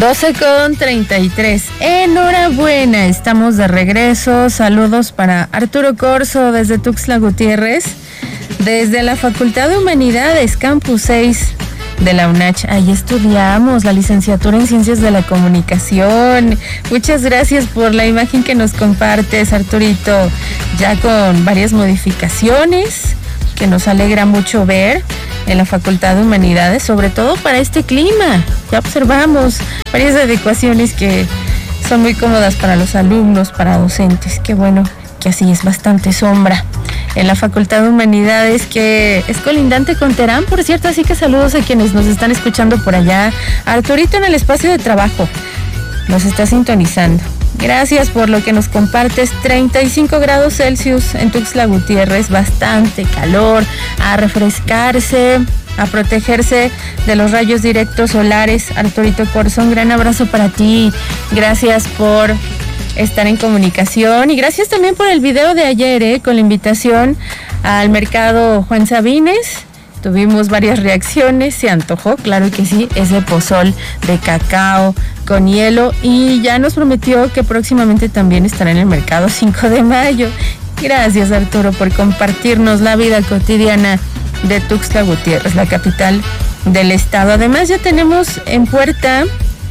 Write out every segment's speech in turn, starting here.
12:33. Enhorabuena, estamos de regreso. Saludos para Arturo Corso desde Tuxtla Gutiérrez, desde la Facultad de Humanidades, Campus 6 de la UNACH. Ahí estudiamos la licenciatura en Ciencias de la Comunicación. Muchas gracias por la imagen que nos compartes, Arturito, ya con varias modificaciones que nos alegra mucho ver en la Facultad de Humanidades, sobre todo para este clima. Ya observamos varias adecuaciones que son muy cómodas para los alumnos, para docentes. Qué bueno que así es, bastante sombra en la Facultad de Humanidades, que es colindante con Terán, por cierto, así que saludos a quienes nos están escuchando por allá. Arturito en el espacio de trabajo nos está sintonizando. Gracias por lo que nos compartes. 35 grados Celsius en Tuxtla Gutiérrez, bastante calor, a refrescarse, a protegerse de los rayos directos solares. Arturito Corso, un gran abrazo para ti. Gracias por estar en comunicación y gracias también por el video de ayer, con la invitación al mercado Juan Sabines. Tuvimos varias reacciones, se antojó, claro que sí, ese pozol de cacao con hielo, y ya nos prometió que próximamente también estará en el mercado 5 de mayo. Gracias, Arturo, por compartirnos la vida cotidiana de Tuxtla Gutiérrez, la capital del estado. Además, ya tenemos en puerta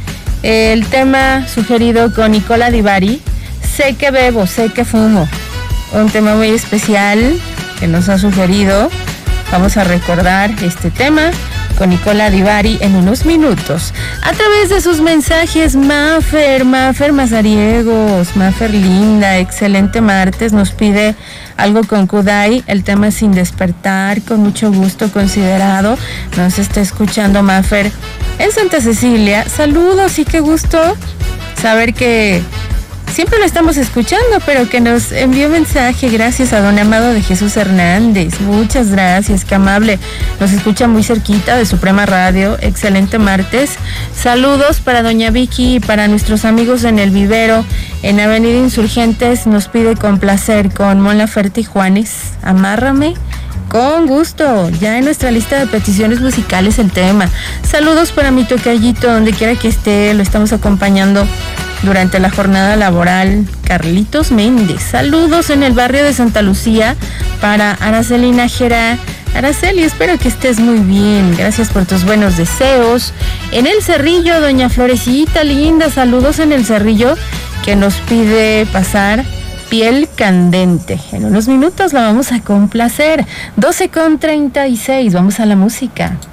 el tema sugerido con Nicola Di Bari, Sé que bebo, sé que fumo. Un tema muy especial que nos ha sugerido. Vamos a recordar este tema con Nicola Di Bari en unos minutos. A través de sus mensajes, Mafer Mazariegos, Mafer linda, excelente martes, nos pide algo con Kudai, el tema Sin Despertar, con mucho gusto considerado. Nos está escuchando Mafer en Santa Cecilia. Saludos y qué gusto saber que siempre lo estamos escuchando, pero que nos envió mensaje. Gracias a don Amado de Jesús Hernández. Muchas gracias, qué amable. Nos escucha muy cerquita de Suprema Radio. Excelente martes. Saludos para doña Vicky y para nuestros amigos en El Vivero, en Avenida Insurgentes. Nos pide complacer con Mon Laferte y Juanes, Amárrame. Con gusto, ya en nuestra lista de peticiones musicales el tema. Saludos para mi tocallito, donde quiera que esté, lo estamos acompañando durante la jornada laboral, Carlitos Méndez. Saludos en el barrio de Santa Lucía para Araceli Nájera. Araceli, espero que estés muy bien. Gracias por tus buenos deseos. En el Cerrillo, doña Florecita linda, saludos en el Cerrillo, que nos pide pasar Piel Candente. En unos minutos la vamos a complacer. 12:36, vamos a la música.